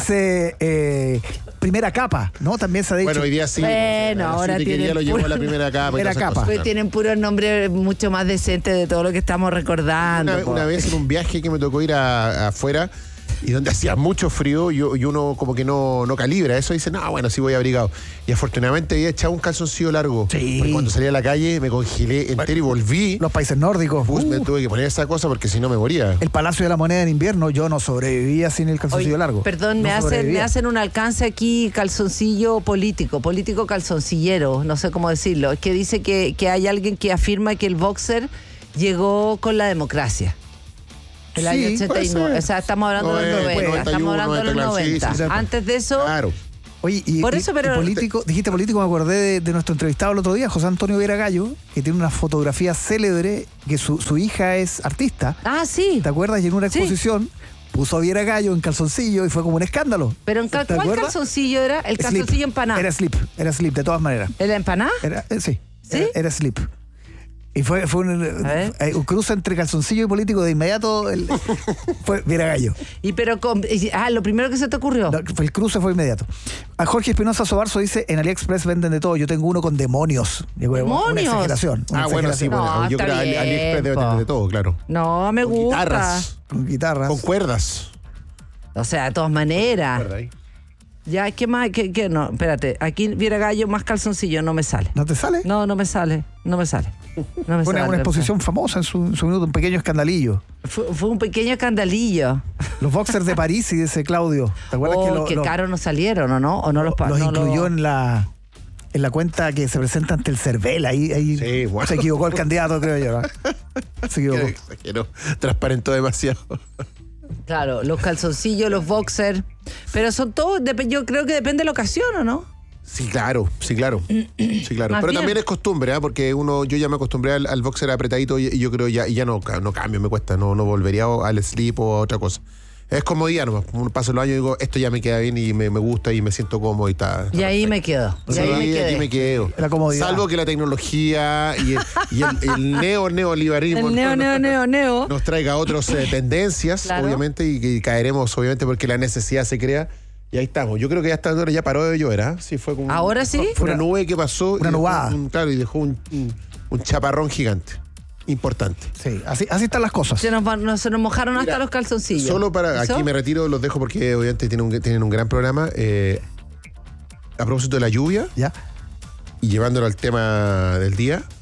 Speaker 7: llamarse primera capa, ¿no? También se ha dicho.
Speaker 8: Bueno, hoy día sí.
Speaker 6: Bueno,
Speaker 8: La
Speaker 6: ahora
Speaker 8: cítrica
Speaker 6: tienen
Speaker 8: ya lo llevó a la
Speaker 6: puro-
Speaker 8: primera capa. y
Speaker 7: Primera
Speaker 8: todas esas
Speaker 7: capa.
Speaker 8: cosas,
Speaker 6: Pues
Speaker 8: claro.
Speaker 6: tienen puros nombres mucho más decentes de todo lo que estamos recordando.
Speaker 8: Una vez en un viaje que me tocó ir afuera y donde hacía mucho frío y uno como que no calibra eso y dice, no, bueno, sí voy abrigado. Y afortunadamente había echado un calzoncillo largo.
Speaker 7: Sí.
Speaker 8: Porque cuando salí a la calle me congelé entero y volví.
Speaker 7: Los países nórdicos.
Speaker 8: Me tuve que poner esa cosa porque si no me moría.
Speaker 7: El Palacio de la Moneda en invierno, yo no sobrevivía sin el calzoncillo
Speaker 6: Oye,
Speaker 7: largo.
Speaker 6: Perdón,
Speaker 7: No
Speaker 6: me
Speaker 7: sobrevivía.
Speaker 6: hacen un alcance aquí calzoncillo político calzoncillero, no sé cómo decirlo. Es que dice que hay alguien que afirma que el boxer llegó con la democracia. El
Speaker 7: Sí,
Speaker 6: año
Speaker 8: puede
Speaker 6: 89.
Speaker 8: ser.
Speaker 6: O sea, estamos hablando de los 90.
Speaker 8: 91,
Speaker 6: Estamos hablando de los
Speaker 8: 90, claro, sí,
Speaker 6: 90.
Speaker 8: sí, sí.
Speaker 6: Antes de eso,
Speaker 8: Claro.
Speaker 7: Oye, y,
Speaker 6: Por eso, pero-
Speaker 7: político, dijiste político, me acordé de nuestro entrevistado el otro día, José Antonio Vera Gallo, que tiene una fotografía célebre, que su hija es artista.
Speaker 6: sí.
Speaker 7: ¿Te acuerdas? Y en una
Speaker 6: Sí.
Speaker 7: exposición puso a Viera Gallo en calzoncillo y fue como un escándalo.
Speaker 6: Pero en
Speaker 7: ¿Te
Speaker 6: ¿cuál
Speaker 7: acuerdas?
Speaker 6: calzoncillo era? El
Speaker 7: Slip.
Speaker 6: calzoncillo empanado.
Speaker 7: Era slip, de todas maneras.
Speaker 6: ¿El empanada?
Speaker 7: Sí.
Speaker 6: ¿Sí?
Speaker 7: Era slip. Y fue
Speaker 6: ver.
Speaker 7: un cruce entre calzoncillo y político de inmediato. Fue Viera Gallo.
Speaker 6: Lo primero que se te ocurrió.
Speaker 7: No, el cruce fue inmediato. A Jorge Espinosa Sobarzo dice, en AliExpress venden de todo, yo tengo uno con demonios. Digo,
Speaker 6: ¿Demonios?
Speaker 7: Una exageración. Una
Speaker 8: Bueno, sí,
Speaker 7: exageración.
Speaker 6: No,
Speaker 8: yo
Speaker 6: está
Speaker 8: creo que
Speaker 6: bien,
Speaker 8: AliExpress debe
Speaker 6: po.
Speaker 8: tener de todo, claro.
Speaker 6: No, me
Speaker 8: Con
Speaker 6: gusta.
Speaker 8: guitarras,
Speaker 7: Con guitarras.
Speaker 8: con cuerdas.
Speaker 6: O sea, de todas maneras.
Speaker 8: Cuerda ahí.
Speaker 6: Ya, ¿qué más? ¿Qué? No, espérate. Aquí Viera Gallo más calzoncillo, no me sale.
Speaker 7: ¿No te sale?
Speaker 6: No me sale. No me sale. No me
Speaker 7: Fue
Speaker 6: sale.
Speaker 7: una exposición famosa en su minuto, un pequeño escandalillo.
Speaker 6: Fue un pequeño escandalillo.
Speaker 7: Los boxers de París, y dice Claudio. ¿Te acuerdas que
Speaker 6: Qué caro no salieron, ¿o no? ¿O no los
Speaker 7: los
Speaker 6: no
Speaker 7: incluyó en la cuenta que se presenta ante el CERVEL? Ahí
Speaker 8: Sí, bueno.
Speaker 7: se equivocó el candidato, creo yo, ¿no? Se equivocó.
Speaker 8: Exagero, transparentó demasiado.
Speaker 6: Claro, los calzoncillos, los boxers. Pero son todos, yo creo que depende de la ocasión, ¿o no?
Speaker 8: Sí, claro. Sí, claro.
Speaker 6: Más
Speaker 8: Pero
Speaker 6: bien.
Speaker 8: también es costumbre, ¿eh? Porque yo ya me acostumbré al boxer apretadito y yo creo ya no cambio, me cuesta, no volvería al slip o a otra cosa. Es comodidad nomás. Paso los años y digo, esto ya me queda bien y me gusta y me siento cómodo y está.
Speaker 6: Y ahí me quedo. Y ahí me
Speaker 8: Sí,
Speaker 6: quedé.
Speaker 8: aquí me quedo.
Speaker 7: La comodidad.
Speaker 8: Salvo que la tecnología y el neoliberalismo
Speaker 6: El neo.
Speaker 8: nos traiga otras tendencias,
Speaker 6: Claro.
Speaker 8: obviamente, y caeremos, obviamente, porque la necesidad se crea. Y ahí estamos. Yo creo que ya esta hora ya paró de llover, ¿eh? Sí, fue como
Speaker 6: ¿Ahora sí?
Speaker 8: Fue una nube que pasó.
Speaker 7: Una
Speaker 8: y dejó
Speaker 7: nubada.
Speaker 8: Claro, y dejó un chaparrón gigante. Importante.
Speaker 7: Sí, así están las cosas.
Speaker 6: Se nos mojaron hasta
Speaker 8: Mira,
Speaker 6: los calzoncillos.
Speaker 8: Solo para.
Speaker 6: ¿Eso?
Speaker 8: Aquí me retiro, los dejo porque obviamente tienen un gran programa. A propósito de la lluvia
Speaker 7: ¿Ya?
Speaker 8: y llevándolo al tema del día.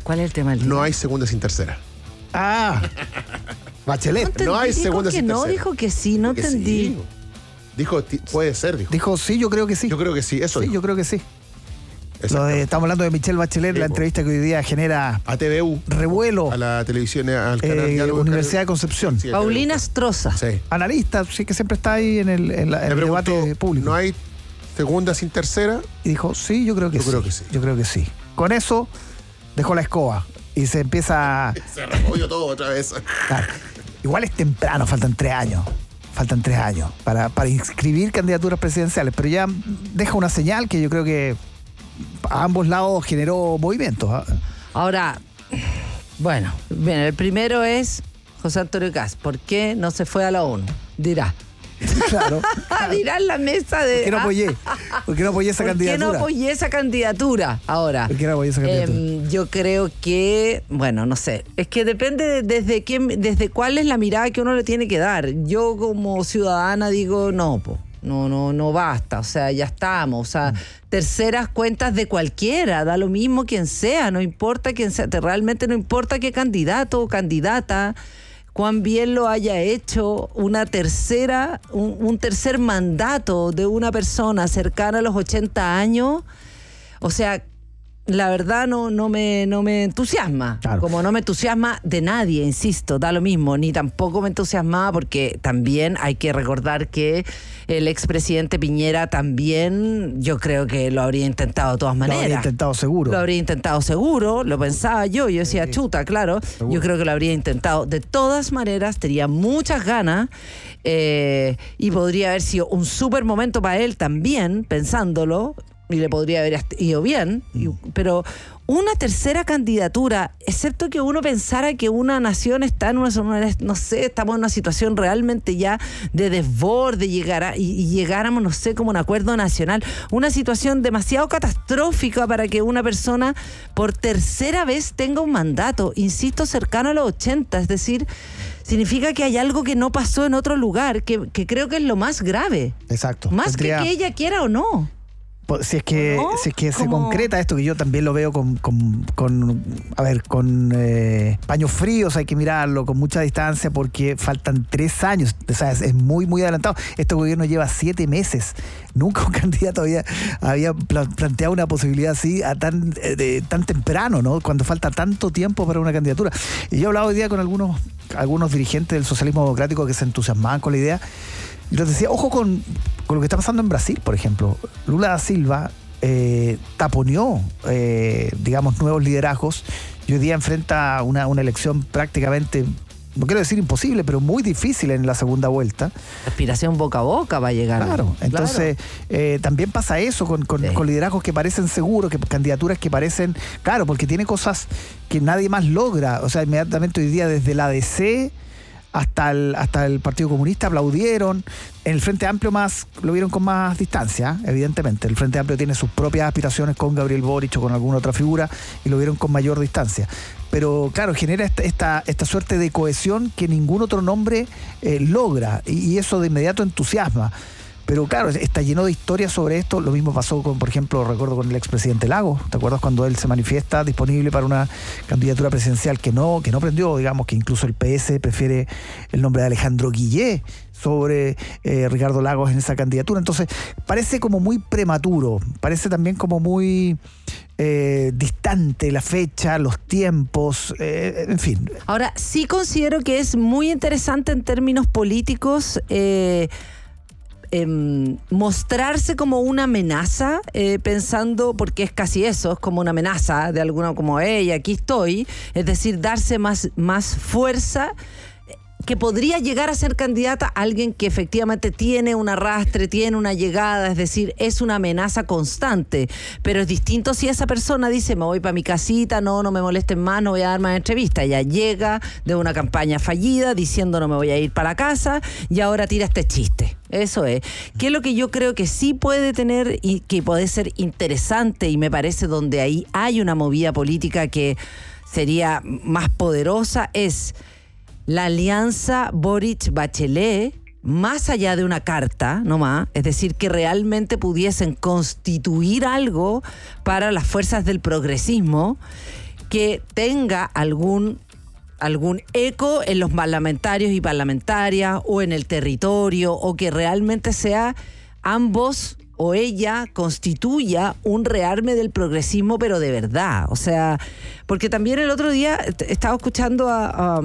Speaker 6: ¿Cuál es el tema del día?
Speaker 8: No hay segunda sin tercera.
Speaker 7: Ah, Bachelet.
Speaker 8: No hay segunda sin
Speaker 6: no,
Speaker 8: tercera.
Speaker 6: dijo que sí, no
Speaker 8: Que
Speaker 6: entendí.
Speaker 8: sí. Dijo, puede ser, dijo.
Speaker 7: Dijo, sí, yo creo que sí.
Speaker 8: Yo creo que sí, eso
Speaker 7: Sí,
Speaker 8: dijo.
Speaker 7: yo creo que sí.
Speaker 8: Exacto.
Speaker 7: Estamos hablando de Michelle Bachelet,
Speaker 8: Sí,
Speaker 7: la
Speaker 8: po.
Speaker 7: entrevista que hoy día genera
Speaker 8: A TVU.
Speaker 7: revuelo.
Speaker 8: A la televisión, al canal Diálogo,
Speaker 7: Universidad de
Speaker 8: canal-
Speaker 7: Concepción.
Speaker 8: Sí, a
Speaker 6: Paulina
Speaker 8: TVU.
Speaker 6: Stroza.
Speaker 8: Sí.
Speaker 7: Analista, sí, que siempre está ahí en el
Speaker 8: Le
Speaker 7: debate
Speaker 8: preguntó,
Speaker 7: público.
Speaker 8: ¿no hay segunda sin tercera?
Speaker 7: Y dijo, sí, yo creo que
Speaker 8: Yo
Speaker 7: sí.
Speaker 8: creo que sí.
Speaker 7: Yo creo que sí. Con eso dejó la escoba y se empieza.
Speaker 8: Se removió todo otra vez.
Speaker 7: Claro. Igual es temprano, faltan 3 años. Faltan 3 años para inscribir candidaturas presidenciales, pero ya deja una señal que yo creo que a ambos lados generó movimientos. ¿Ah?
Speaker 6: Ahora, bueno, bien, el primero es José Antonio Kast. ¿Por qué no se fue a la ONU? Dirá.
Speaker 7: Claro.
Speaker 6: Dirá en la mesa de...
Speaker 7: ¿Por qué no apoyé? ¿Por qué no apoyé esa
Speaker 6: ¿Por qué
Speaker 7: candidatura?
Speaker 6: no apoyé esa candidatura? Ahora,
Speaker 7: ¿Por qué no apoyé esa candidatura?
Speaker 6: yo creo que, bueno, no sé, es que depende desde cuál es la mirada que uno le tiene que dar. Yo como ciudadana digo, no, no basta, o sea, ya estamos, o sea, terceras cuentas de cualquiera, da lo mismo quien sea, no importa quién sea, realmente no importa qué candidato o candidata, cuán bien lo haya hecho, una tercera, un tercer mandato de una persona cercana a los 80 años, o sea, la verdad no me entusiasma.
Speaker 7: Claro.
Speaker 6: Como no me entusiasma de nadie, insisto, da lo mismo, ni tampoco me entusiasmaba porque también hay que recordar que el expresidente Piñera también, yo creo que lo habría intentado de todas
Speaker 7: Lo
Speaker 6: maneras.
Speaker 7: habría intentado seguro.
Speaker 6: Lo habría intentado seguro, lo pensaba yo decía, chuta, claro, yo creo que lo habría intentado de todas maneras, tenía muchas ganas y podría haber sido un súper momento para él también, pensándolo, y le podría haber ido bien, pero una tercera candidatura, excepto que uno pensara que una nación está en una, no sé, estamos en una situación realmente ya de desborde, y llegáramos, no sé, como un acuerdo nacional, una situación demasiado catastrófica para que una persona por tercera vez tenga un mandato, insisto, cercano a los 80, es decir, significa que hay algo que no pasó en otro lugar, que creo que es lo más grave.
Speaker 7: Exacto.
Speaker 6: Más
Speaker 7: Tendría-
Speaker 6: que ella quiera o no.
Speaker 7: Si es que,
Speaker 6: ¿No?
Speaker 7: si es que se
Speaker 6: Como-
Speaker 7: concreta esto, que yo también lo veo con paños fríos, hay que mirarlo con mucha distancia porque faltan 3 años, o sea, es muy, muy adelantado. Este gobierno lleva 7 meses. Nunca un candidato había planteado una posibilidad así tan temprano, ¿no? Cuando falta tanto tiempo para una candidatura. Y yo he hablado hoy día con algunos dirigentes del socialismo democrático que se entusiasmaban con la idea. Y les decía, ojo con lo que está pasando en Brasil, por ejemplo. Lula da Silva taponeó, digamos, nuevos liderazgos y hoy día enfrenta una elección prácticamente, no quiero decir imposible, pero muy difícil en la segunda vuelta.
Speaker 6: Aspiración boca a boca va a llegar.
Speaker 7: Claro, entonces también pasa eso con
Speaker 6: Sí.
Speaker 7: liderazgos que parecen seguros, que candidaturas que parecen, claro, porque tiene cosas que nadie más logra. O sea, inmediatamente hoy día desde la ADC hasta el Partido Comunista aplaudieron. En el Frente Amplio lo vieron con más distancia, evidentemente. El Frente Amplio tiene sus propias aspiraciones con Gabriel Boric o con alguna otra figura y lo vieron con mayor distancia. Pero claro, genera esta suerte de cohesión que ningún otro nombre logra y eso de inmediato entusiasma. Pero claro, está lleno de historias sobre esto. Lo mismo pasó con, por ejemplo, recuerdo con el expresidente Lagos. ¿Te acuerdas cuando él se manifiesta disponible para una candidatura presidencial que no prendió? Digamos que incluso el PS prefiere el nombre de Alejandro Guillé sobre Ricardo Lagos en esa candidatura. Entonces, parece como muy prematuro. Parece también como muy distante la fecha, los tiempos, en fin.
Speaker 6: Ahora, sí considero que es muy interesante en términos políticos mostrarse como una amenaza, pensando, porque es casi eso, es como una amenaza de alguna, como hey, aquí estoy, es decir, darse más fuerza, que podría llegar a ser candidata a alguien que efectivamente tiene un arrastre, tiene una llegada, es decir, es una amenaza constante, pero es distinto si esa persona dice, me voy para mi casita, no me molesten más, no voy a dar más entrevista. Ella llega de una campaña fallida diciendo no me voy a ir para casa y ahora tira este chiste. Eso es. Que es lo que yo creo que sí puede tener y que puede ser interesante, y me parece donde ahí hay una movida política que sería más poderosa, es la alianza Boric-Bachelet, más allá de una carta, no más, es decir, que realmente pudiesen constituir algo para las fuerzas del progresismo, que tenga algún eco en los parlamentarios y parlamentarias o en el territorio, o que realmente sea ambos o ella constituya un rearme del progresismo, pero de verdad. O sea, porque también el otro día estaba escuchando a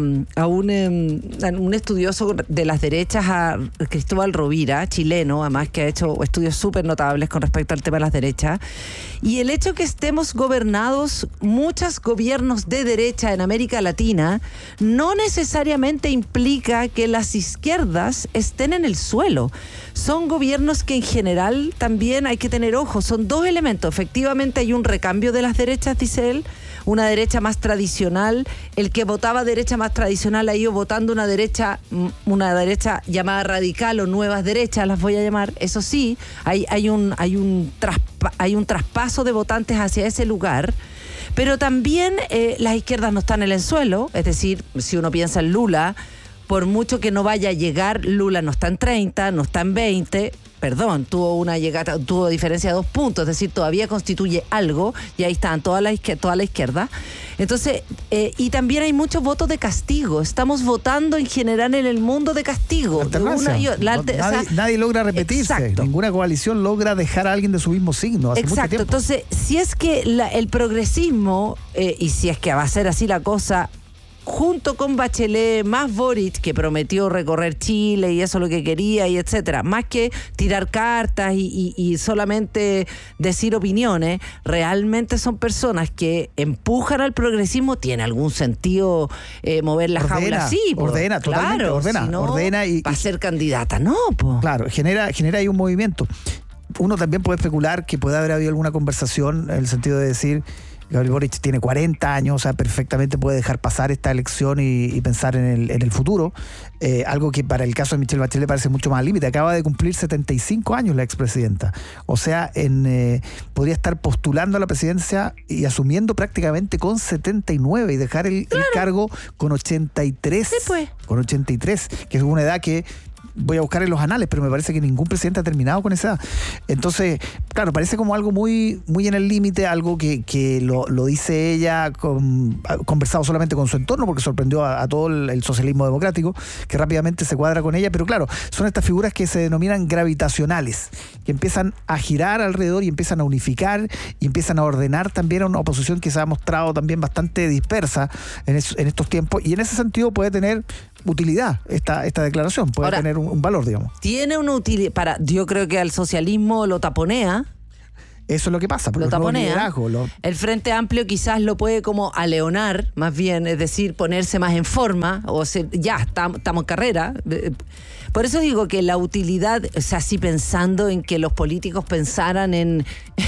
Speaker 6: un estudioso de las derechas, a Cristóbal Rovira, chileno, además, que ha hecho estudios súper notables con respecto al tema de las derechas. Y el hecho que estemos gobernados muchos gobiernos de derecha en América Latina no necesariamente implica que las izquierdas estén en el suelo. Son gobiernos que en general también hay que tener ojo. Son dos elementos. Efectivamente hay un recambio de las derechas, dice él, una derecha más tradicional. El que votaba derecha más tradicional ha ido votando una derecha llamada radical o nuevas derechas, las voy a llamar. Eso sí, hay un traspaso de votantes hacia ese lugar. Pero también las izquierdas no están en el suelo. Es decir, si uno piensa en Lula, por mucho que no vaya a llegar, Lula no está en 30, no está en 20, tuvo diferencia de 2 puntos, es decir, todavía constituye algo, y ahí están toda la izquierda. Entonces, y también hay muchos votos de castigo. Estamos votando en general en el mundo de castigo.
Speaker 7: Nadie logra repetirse. Exacto. Ninguna coalición logra dejar a alguien de su mismo signo. Hace mucho tiempo.
Speaker 6: Entonces, si es que el progresismo, y si es que va a ser así la cosa, junto con Bachelet, más Boric, que prometió recorrer Chile y eso es lo que quería, y etcétera, más que tirar cartas y solamente decir opiniones, realmente son personas que empujan al progresismo. ¿Tiene algún sentido mover la jaula? Sí,
Speaker 7: ordena, totalmente, ordena.
Speaker 6: Si no,
Speaker 7: ordena y
Speaker 6: para ser candidata, no, po.
Speaker 7: Claro, genera ahí un movimiento. Uno también puede especular que puede haber habido alguna conversación en el sentido de decir: Gabriel Boric tiene 40 años, o sea, perfectamente puede dejar pasar esta elección y pensar en el futuro. Algo que para el caso de Michelle Bachelet parece mucho más límite. Acaba de cumplir 75 años la expresidenta. O sea, podría estar postulando a la presidencia y asumiendo prácticamente con 79 y dejar el cargo con 83.
Speaker 6: Sí, pues.
Speaker 7: Con 83, que es una edad que voy a buscar en los anales, pero me parece que ningún presidente ha terminado con esa edad. Entonces, claro, parece como algo muy, muy en el límite, algo que lo dice ella, ha conversado solamente con su entorno, porque sorprendió a todo el socialismo democrático, que rápidamente se cuadra con ella. Pero claro, son estas figuras que se denominan gravitacionales, que empiezan a girar alrededor y empiezan a unificar y empiezan a ordenar también a una oposición que se ha mostrado también bastante dispersa en estos tiempos, y en ese sentido puede tener utilidad esta declaración, puede tener un valor, digamos.
Speaker 6: Tiene una utilidad, yo creo que al socialismo lo taponea.
Speaker 7: Eso es lo que pasa, porque
Speaker 6: lo taponea. El Frente Amplio quizás lo puede como aleonar, más bien, es decir, ponerse más en forma, o sea, ya estamos en carrera. Por eso digo que la utilidad, o sea, sí, pensando en que los políticos pensaran en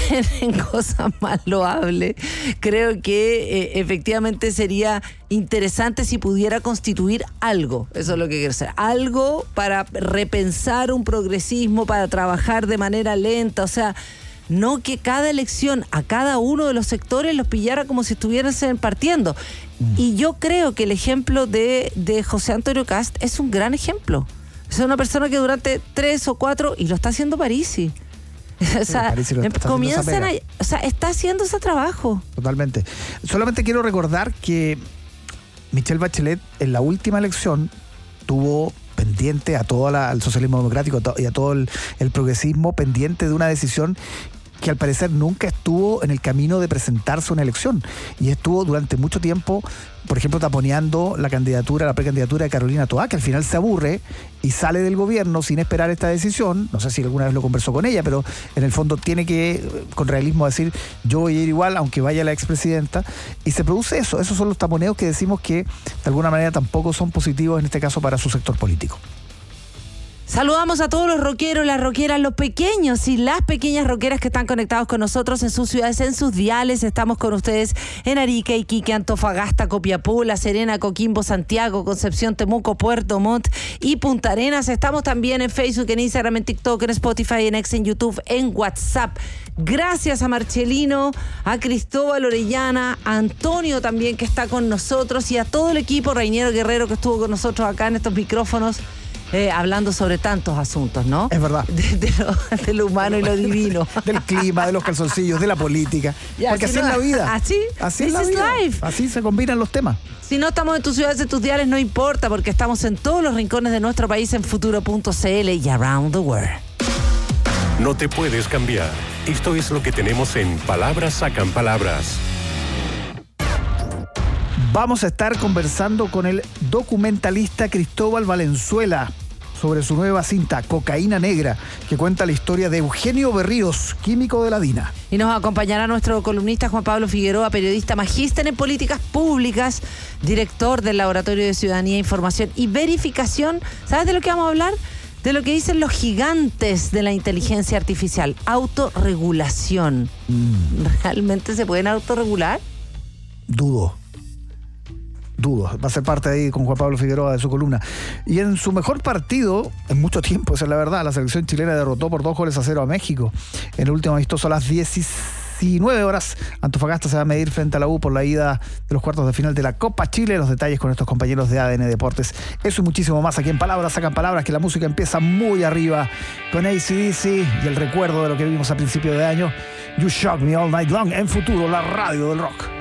Speaker 6: cosas más loables, creo que efectivamente sería interesante si pudiera constituir algo. Eso es lo que quiero hacer. Algo para repensar un progresismo, para trabajar de manera lenta, o sea, no que cada elección a cada uno de los sectores los pillara como si estuviesen partiendo. Y yo creo que el ejemplo de José Antonio Kast es un gran ejemplo. Es una persona que durante 3 o 4, y lo está haciendo Parisi. O sea, está haciendo ese trabajo.
Speaker 7: Totalmente. Solamente quiero recordar que Michelle Bachelet en la última elección tuvo pendiente a todo al socialismo democrático y a todo el progresismo, pendiente de una decisión que al parecer nunca estuvo en el camino de presentarse a una elección, y estuvo durante mucho tiempo, por ejemplo, taponeando la precandidatura de Carolina Toá, que al final se aburre y sale del gobierno sin esperar esta decisión. No sé si alguna vez lo conversó con ella, pero en el fondo tiene que, con realismo, decir: yo voy a ir igual aunque vaya la expresidenta, y se produce eso. Esos son los taponeos que decimos que de alguna manera tampoco son positivos en este caso para su sector político.
Speaker 6: Saludamos a todos los rockeros, las rockeras, los pequeños y las pequeñas rockeras que están conectados con nosotros en sus ciudades, en sus diales. Estamos con ustedes en Arica, Iquique, Antofagasta, Copiapó, La Serena, Coquimbo, Santiago, Concepción, Temuco, Puerto Montt y Punta Arenas. Estamos también en Facebook, en Instagram, en TikTok, en Spotify, en X, en YouTube, en WhatsApp. Gracias a Marcelino, a Cristóbal Orellana, a Antonio también, que está con nosotros, y a todo el equipo, Reiniero Guerrero, que estuvo con nosotros acá en estos micrófonos. hablando sobre tantos asuntos, ¿no?
Speaker 7: Es verdad.
Speaker 6: De lo humano y lo divino.
Speaker 7: Del clima, de los calzoncillos, de la política. Porque así es la vida.
Speaker 6: Así
Speaker 7: es la vida.
Speaker 6: Life.
Speaker 7: Así se combinan los temas.
Speaker 6: Si no estamos en tus ciudades, en tus diales, no importa, porque estamos en todos los rincones de nuestro país en futuro.cl y around the world.
Speaker 5: No te puedes cambiar. Esto es lo que tenemos en Palabras Sacan Palabras.
Speaker 7: Vamos a estar conversando con el documentalista Cristóbal Valenzuela sobre su nueva cinta Cocaína Negra, que cuenta la historia de Eugenio Berríos, químico de la DINA.
Speaker 6: Y nos acompañará nuestro columnista Juan Pablo Figueroa, periodista magíster en políticas públicas, director del Laboratorio de Ciudadanía, Información y Verificación. ¿Sabes de lo que vamos a hablar? De lo que dicen los gigantes de la inteligencia artificial, autorregulación. ¿Realmente se pueden autorregular?
Speaker 7: Dudo. Va a ser parte ahí con Juan Pablo Figueroa de su columna. Y en su mejor partido, en mucho tiempo, esa es la verdad, la selección chilena derrotó por 2-0 a México. En el último amistoso a las 19 horas, Antofagasta se va a medir frente a la U por la ida de los cuartos de final de la Copa Chile. Los detalles con estos compañeros de ADN Deportes. Eso y muchísimo más aquí en Palabras Sacan Palabras, que la música empieza muy arriba con AC/DC y el recuerdo de lo que vimos a principio de año. You Shock Me All Night Long, en Futuro, la radio del rock.